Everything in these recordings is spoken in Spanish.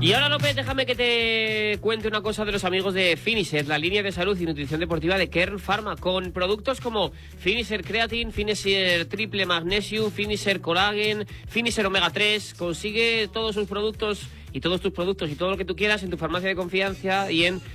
Y ahora, López, déjame que te cuente una cosa de los amigos de Finisher, la línea de salud y nutrición deportiva de Kern Pharma, con productos como Finisher Creatine, Finisher Triple Magnesium, Finisher Collagen, Finisher Omega 3. Consigue todos sus productos y todos tus productos y todo lo que tú quieras en tu farmacia de confianza y en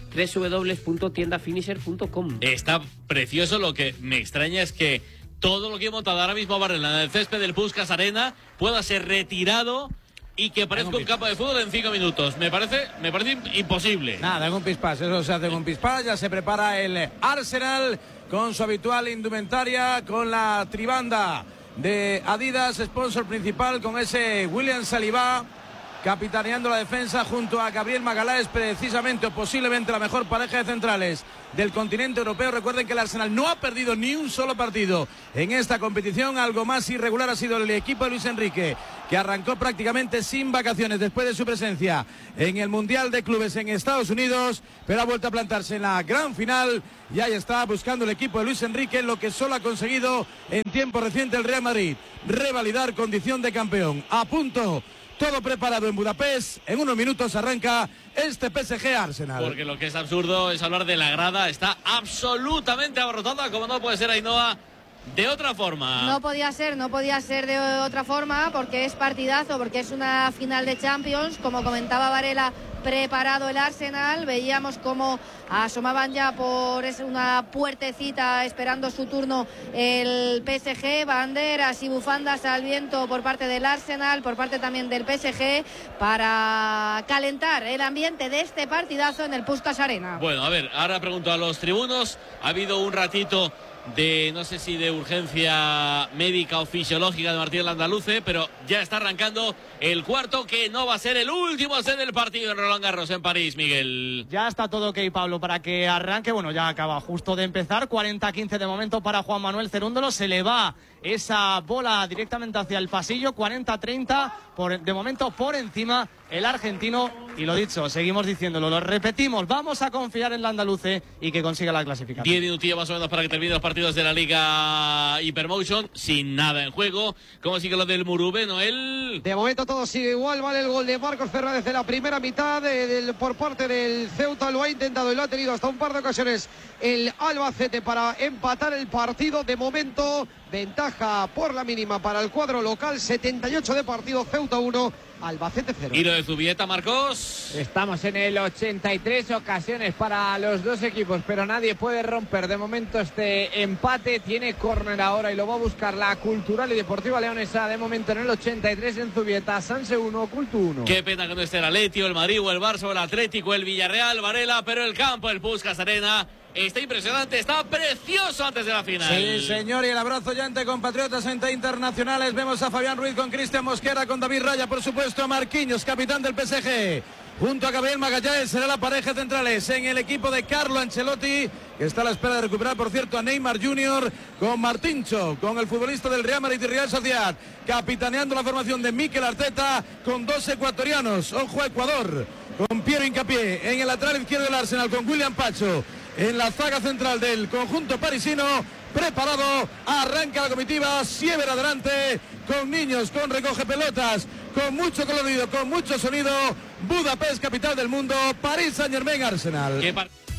www.tiendafinisher.com. Está precioso. Lo que me extraña es que todo lo que he montado ahora mismo Varela en el césped del Puskás Arena pueda ser retirado y que parezca un campo de fútbol en 5 minutos. Me parece imposible. Nada, con pispás, eso se hace con pispás. Ya se prepara el Arsenal con su habitual indumentaria, con la tribanda de Adidas, sponsor principal, con ese William Saliba capitaneando la defensa junto a Gabriel Magalhães, precisamente o posiblemente la mejor pareja de centrales del continente europeo. Recuerden que el Arsenal no ha perdido ni un solo partido en esta competición. Algo más irregular ha sido el equipo de Luis Enrique, que arrancó prácticamente sin vacaciones después de su presencia en el Mundial de Clubes en Estados Unidos, pero ha vuelto a plantarse en la gran final y ahí está buscando el equipo de Luis Enrique lo que solo ha conseguido en tiempo reciente el Real Madrid: revalidar condición de campeón. A punto, todo preparado en Budapest. En unos minutos arranca este PSG Arsenal. Porque lo que es absurdo es hablar de la grada. Está absolutamente abarrotada, como no puede ser, Ainhoa, de otra forma. No podía ser de otra forma, porque es partidazo, porque es una final de Champions. Como comentaba Varela, preparado el Arsenal. Veíamos cómo asomaban ya por una puertecita esperando su turno el PSG, banderas y bufandas al viento por parte del Arsenal, por parte también del PSG, para calentar el ambiente de este partidazo en el Puskás Arena. Bueno, a ver, ahora pregunto a los tribunos. Ha habido un ratito de, no sé si de urgencia médica o fisiológica de Martín Landaluce, pero ya está arrancando el cuarto, que no va a ser el último a ser el partido en Roland Garros en París, Miguel. Ya está todo ok, Pablo, para que arranque. Bueno, ya acaba justo de empezar. 40-15 de momento para Juan Manuel Cerúndolo. Se le va esa bola directamente hacia el pasillo. 40-30, de momento por encima el argentino. Y lo dicho, seguimos diciéndolo, lo repetimos, vamos a confiar en el andaluce y que consiga la clasificación. 10 minutillos más o menos para que terminen los partidos de la Liga Hypermotion, sin nada en juego. ¿Cómo sigue lo del Murube, Noel? De momento todo sigue igual, vale el gol de Marcos Fernández en la primera mitad por parte del Ceuta. Lo ha intentado y lo ha tenido hasta un par de ocasiones el Albacete para empatar el partido. De momento, ventaja por la mínima para el cuadro local. 78 de partido, Ceuta 1, Albacete 0. Y lo de Zubieta, Marcos. Estamos en el 83, ocasiones para los dos equipos, pero nadie puede romper de momento este empate. Tiene córner ahora y lo va a buscar la Cultural y Deportiva Leonesa. De momento en el 83 en Zubieta, Sanse 1, Cultu 1. Qué pena que no esté el Atleti, el Madrid, o el Barça, o el Atlético, el Villarreal, Varela, pero el campo, el Puskás Arena, está impresionante, está precioso antes de la final. Sí, señor, y el abrazo ya entre compatriotas, entre internacionales. Vemos a Fabián Ruiz con Cristian Mosquera, con David Raya, por supuesto, a Marquinhos, capitán del PSG, junto a Gabriel Magalhães. Será la pareja centrales en el equipo de Carlo Ancelotti, que está a la espera de recuperar, por cierto, a Neymar Jr., con Martincho, con el futbolista del Real Madrid y Real Sociedad, capitaneando la formación de Mikel Arteta, con dos ecuatorianos. Ojo a Ecuador, con Piero Hincapié en el lateral izquierdo del Arsenal, con William Pacho en la zaga central del conjunto parisino. Preparado, arranca la comitiva, Siever adelante, con niños, con recoge pelotas, con mucho colorido, con mucho sonido. Budapest, capital del mundo, París Saint-Germain, Arsenal.